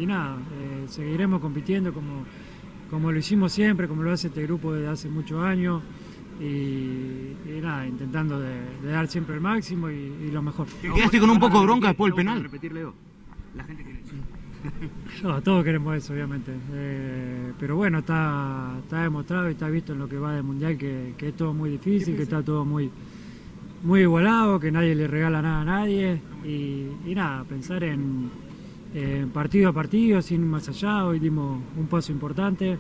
nada, seguiremos compitiendo como lo hicimos siempre, como lo hace este grupo desde hace muchos años. Y nada, intentando de dar siempre el máximo y lo mejor. ¿Te quedaste con un poco de bronca después del penal? Repetir, Leo. La gente quiere eso. No, todos queremos eso, obviamente. Pero bueno, está demostrado y está visto en lo que va del Mundial que es todo muy difícil, que está todo muy igualado, que nadie le regala nada a nadie. Y nada, pensar en partido a partido, sin más allá. Hoy dimos un paso importante.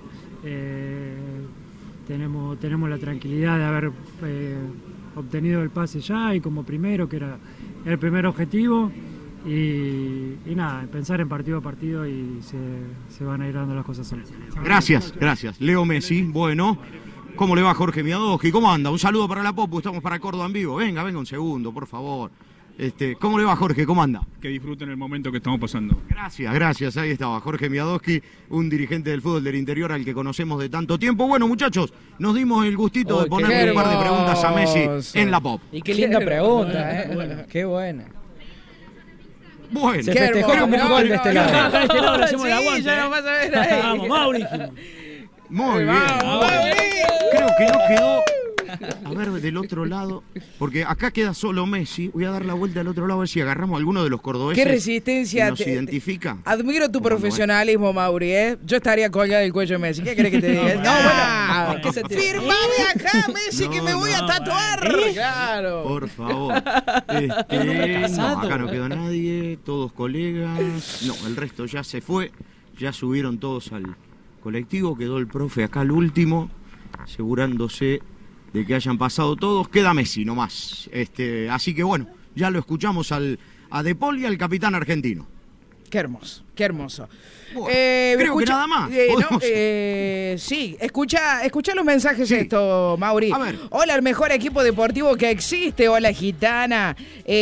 Tenemos la tranquilidad de haber obtenido el pase ya y como primero, que era el primer objetivo. Y nada, pensar en partido a partido y se van a ir dando las cosas solas. Gracias. Leo Messi, bueno. ¿Cómo le va Jorge Miadoski? ¿Cómo anda? Un saludo para la Popu, estamos para Córdoba en vivo. Venga un segundo, por favor. ¿Cómo le va Jorge? ¿Cómo anda? Que disfruten el momento que estamos pasando. Gracias. Ahí estaba Jorge Miadoski, un dirigente del fútbol del interior al que conocemos de tanto tiempo. Bueno, muchachos, nos dimos el gustito de ponerle un par de preguntas a Messi en la Pop. Y qué linda pregunta, ¿eh? Qué buena. Bueno. Se festejó como un gol de este lado. Acá de este lado le hacemos el aguante. Ya nos vas a ver ahí. Vamos, Mauri. Muy bien. Creo que no quedó... A ver, del otro lado, porque acá queda solo Messi. Voy a dar la vuelta al otro lado a ver si agarramos a alguno de los cordobeses. Qué resistencia. Que nos identifica. Admiro tu profesionalismo, Mauri, ¿eh? Yo estaría colgado del cuello de Messi. ¿Qué querés que te diga? No, bueno. Firmame acá, Messi, que me voy a tatuar. Claro. Por favor. No, acá no quedó nadie. Todos colegas. No, el resto ya se fue. Ya subieron todos al colectivo. Quedó el profe acá al último, asegurándose de que hayan pasado todos. Queda Messi nomás. Así que bueno, ya lo escuchamos a De Paul y al capitán argentino. Qué hermoso, qué hermoso. Bueno, creo que nada más. Sí, escucha los mensajes esto, Mauri. A ver. Hola, el mejor equipo deportivo que existe. Hola, gitana.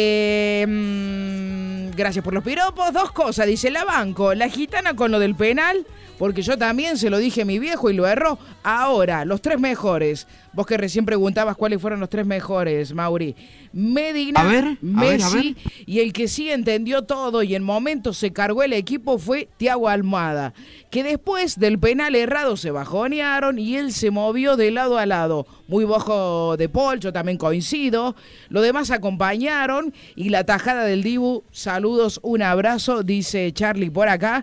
Gracias por los piropos. Dos cosas, dice la banco. La gitana con lo del penal, porque yo también se lo dije a mi viejo y lo erró. Ahora, los tres mejores. Vos que recién preguntabas cuáles fueron los tres mejores, Mauri. Medina, Messi, y el que sí entendió todo y en momentos se cargó el equipo fue Thiago Almada, que después del penal errado se bajonearon y él se movió de lado a lado. Muy bajo De Paul, yo también coincido. Los demás acompañaron y la tajada del Dibu, saludos, un abrazo, dice Charlie por acá.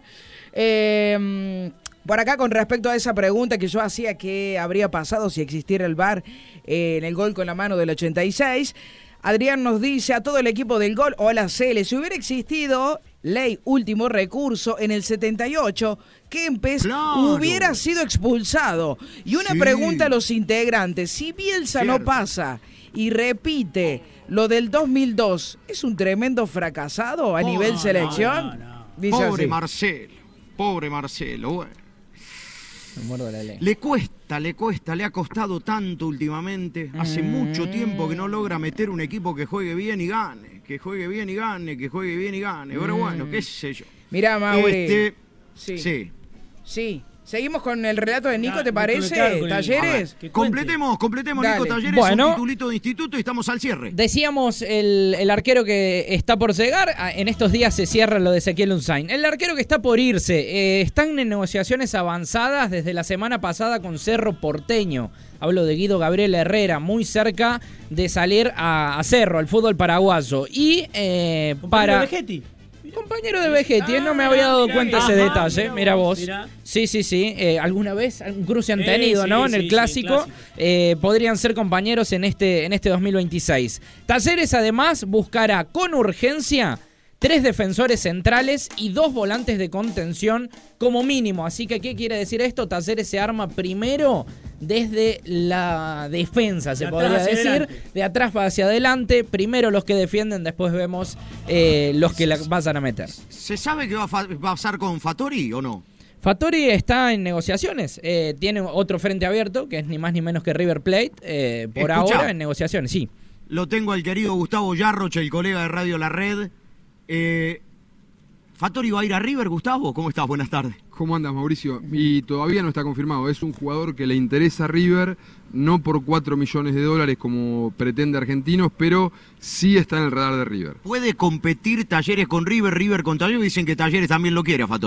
Por acá, con respecto a esa pregunta que yo hacía, ¿qué habría pasado si existiera el VAR en el gol con la mano del 86? Adrián nos dice a todo el equipo del gol, hola Cele, si hubiera existido ley último recurso en el 78, Kempes hubiera sido expulsado. Y una pregunta a los integrantes, si Bielsa no pasa y repite lo del 2002, ¿es un tremendo fracasado a nivel selección? Dice Pobre así. Marcelo, bueno. Me muerdo la ley. Le cuesta, le ha costado tanto últimamente. Hace mucho tiempo que no logra meter un equipo que juegue bien y gane. Pero bueno, qué sé yo. Mirá, Mauri. Sí. Seguimos con el relato de Nico, ¿te parece? ¿Talleres? Completemos, Dale. Nico Talleres, Bueno, un titulito de instituto y estamos al cierre. Decíamos el arquero que está por llegar. En estos días se cierra lo de Ezequiel Unzain. El arquero que está por irse. Están en negociaciones avanzadas desde la semana pasada con Cerro Porteño. Hablo de Guido Gabriel Herrera, muy cerca de salir a Cerro, al fútbol paraguayo. Y para... Vegetti. Compañero de Vegetti, no me había dado cuenta ese detalle. Mira vos. Mirá. Sí. Alguna vez un cruce han tenido, ¿no? En el clásico. Podrían ser compañeros en este 2026. Talleres además buscará con urgencia 3 defensores centrales y 2 volantes de contención como mínimo. Así que, ¿qué quiere decir esto? Talleres se arma primero desde la defensa, se podría decir, de atrás hacia adelante. Primero los que defienden, después vemos los que la vayan a meter. ¿Se sabe qué va a pasar con Fattori o no? Fattori está en negociaciones, tiene otro frente abierto, que es ni más ni menos que River Plate, por ahora en negociaciones, sí. Lo tengo al querido Gustavo Yarroch, el colega de Radio La Red. ¿Fattori va a ir a River, Gustavo? ¿Cómo estás? Buenas tardes. ¿Cómo andas, Mauricio? Y todavía no está confirmado. Es un jugador que le interesa a River, no por 4 millones de dólares como pretende Argentinos, pero sí está en el radar de River. ¿Puede competir Talleres con River, River con Talleres? Dicen que Talleres también lo quiere a Fattori.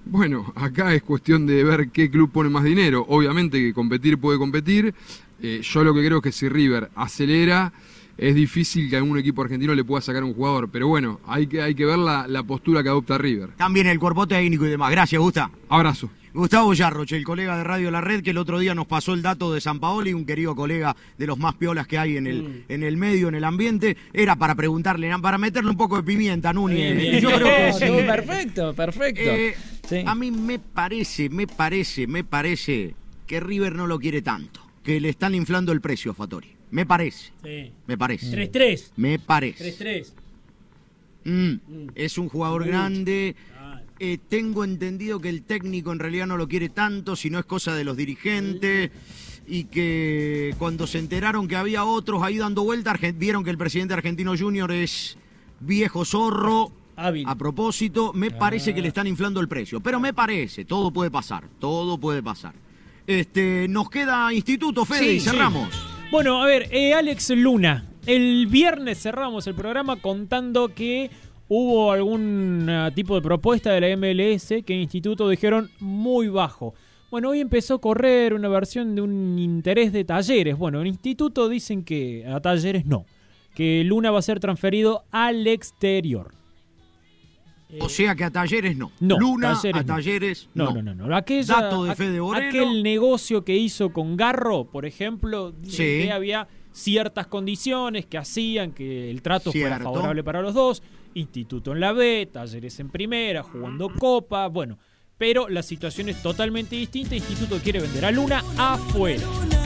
Bueno, acá es cuestión de ver qué club pone más dinero. Obviamente que competir puede competir. Yo lo que creo es que si River acelera, es difícil que algún equipo argentino le pueda sacar un jugador. Pero bueno, hay que ver la postura que adopta River. También el cuerpo técnico y demás. Gracias, Gusta. Abrazo. Gustavo Yarroche, el colega de Radio La Red, que el otro día nos pasó el dato de Sampaoli, un querido colega de los más piolas que hay en el medio, en el ambiente. Era para preguntarle, para meterle un poco de pimienta, Núñez. Bien. Yo creo que sí. Perfecto. Sí. A mí me parece que River no lo quiere tanto, que le están inflando el precio a Fattori. Me parece. Sí. Me parece. 3-3. Me parece. 3-3. Es un jugador grande. Tengo entendido que el técnico en realidad no lo quiere tanto, sino es cosa de los dirigentes, y que cuando se enteraron que había otros ahí dando vueltas, vieron que el presidente argentino Junior es viejo zorro. Hábil. A propósito, me parece que le están inflando el precio, pero me parece, todo puede pasar. Nos queda Instituto, Fede, y cerramos. Bueno, a ver, Alex Luna, el viernes cerramos el programa contando que hubo algún tipo de propuesta de la MLS que en Instituto dijeron muy bajo. Bueno, hoy empezó a correr una versión de un interés de Talleres. Bueno, en Instituto dicen que a Talleres no, que Luna va a ser transferido al exterior. O sea que a Talleres no. Luna Talleres a Talleres no. No. Dato de Fede Boreno. Aquel negocio que hizo con Garro, por ejemplo, que había ciertas condiciones que hacían que el trato fuera favorable para los dos. Instituto en la B, Talleres en primera, jugando Copa, bueno, pero la situación es totalmente distinta. Instituto quiere vender a Luna afuera.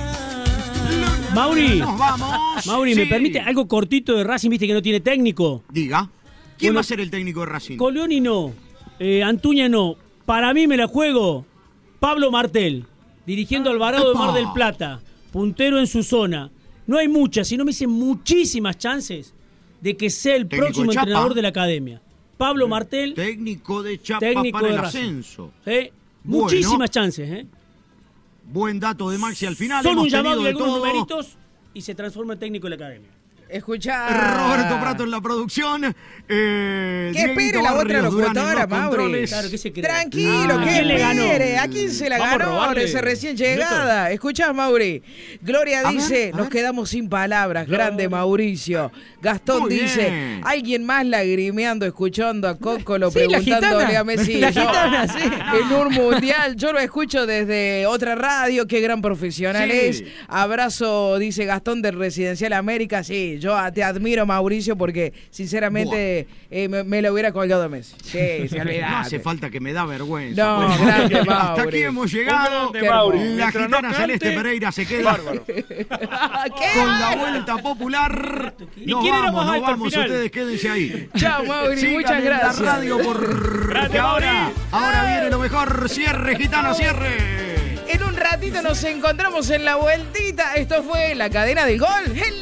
Mauri, nos vamos. Mauri, ¿me permite algo cortito de Racing? Viste que no tiene técnico. Diga. ¿Quién va a ser el técnico de Racing? Colioni no, Antuña no. Para mí me la juego Pablo Martel, dirigiendo Alvarado de Mar del Plata, puntero en su zona. No hay muchas, sino me dicen muchísimas chances de que sea el próximo entrenador de la academia. Pablo Martel, técnico de Chapa técnico para de el Racing. ascenso. Muchísimas chances. Buen dato de Maxi al final. Solo un llamado y algunos numeritos y se transforma en técnico de la academia. Escuchá. Roberto Prato en la producción. Que espere la otra locutora, Mauri. Claro, que se cree. Tranquilo, que le ganó? espere. ¿A quién se la ganó? Esa recién llegada. Escuchá, Mauri. Gloria dice, nos quedamos sin palabras. Grande Mauricio. Gastón dice, alguien más lagrimeando, escuchando a Cócolo, preguntándole a Messi. La gitana, sí. En un mundial. Yo lo escucho desde otra radio. Qué gran profesional es. Abrazo, dice Gastón, del Residencial América. Sí, yo te admiro, Mauricio, porque sinceramente me lo hubiera colgado a Messi. Sí, se olvidate. No hace falta, que me da vergüenza. No, grande, Mauri. Hasta aquí hemos llegado. La gitana Celeste Pereira se queda con la vuelta popular. Nos vamos, ustedes quédense ahí. Chao, Mauri, sigan muchas gracias. En la radio porque ahora viene lo mejor. Cierre, gitana, cierre. En un ratito nos encontramos en la vueltita. Esto fue La Cadena del Gol.